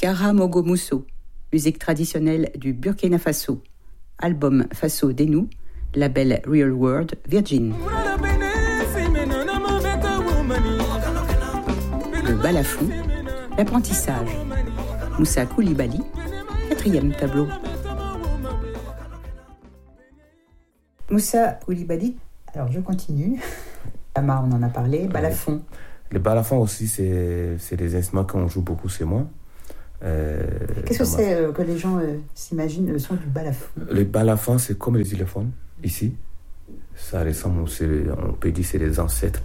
Tiara Mogomousso, musique traditionnelle du Burkina Faso. Album Faso Denou, label Real World Virgin. Le balafon, l'apprentissage. Moussa Koulibaly, 4e tableau. Moussa Koulibaly, alors je continue. Amar, on en a parlé. Balafon. Le balafon aussi, c'est des instruments qu'on joue beaucoup chez moi. Qu'est-ce que c'est que les gens s'imaginent le son du balafon? Le balafon, c'est comme les xylophones, ici. Ça ressemble, on peut dire, c'est les ancêtres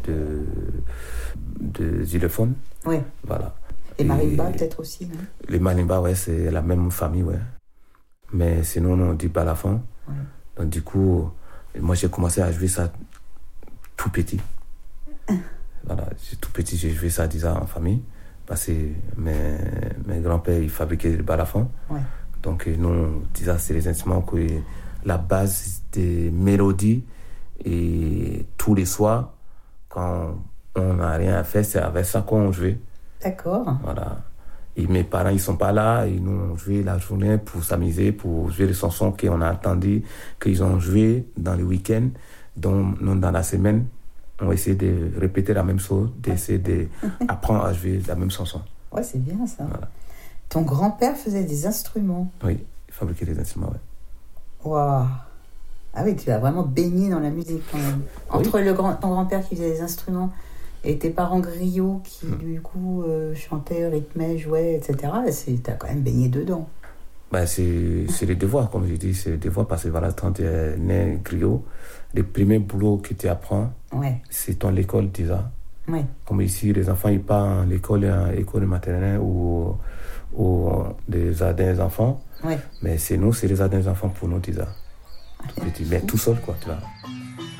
de xylophones. Oui. Voilà. Et marimba, peut-être aussi, non? Les marimba, ouais, c'est la même famille, ouais. Mais sinon, on dit balafon. Ouais. Donc, du coup, moi, j'ai commencé à jouer ça tout petit. Voilà, tout petit, j'ai joué ça déjà en famille. Parce que mes grands-pères, ils fabriquaient des balafons. Ouais. Donc, nous, déjà, c'est les instruments que la base des mélodies. Et tous les soirs, quand on n'a rien à faire, c'est avec ça qu'on jouait. D'accord. Voilà. Et mes parents, ils sont pas là. Et nous, on jouait la journée pour s'amuser, pour jouer les chansons qu'on a entendues, qu'ils ont jouées dans les week-ends. Donc, nous, dans la semaine, on essaie de répéter la même chose, d'essayer d'apprendre à jouer la même chanson. Ouais, c'est bien ça. Voilà. Ton grand-père faisait des instruments? Oui, il fabriquait des instruments, oui. Waouh! Ah oui, tu as vraiment baigné dans la musique quand même. Entre ton grand-père qui faisait des instruments et tes parents griots qui, du coup, chantaient, rythmaient, jouaient, etc., tu as quand même baigné dedans. Ben, c'est les devoirs, comme je dis, c'est les devoirs parce que voilà, quand tu es né griot, le premier boulot que tu apprends, c'est dans l'école déjà. Ouais. Comme ici, les enfants, ils partent à l'école maternelle ou des jardins d'enfants. Ouais. Mais c'est nous, c'est les jardins d'enfants pour nous déjà. Tout petit, mais tout seul, quoi, tu vois.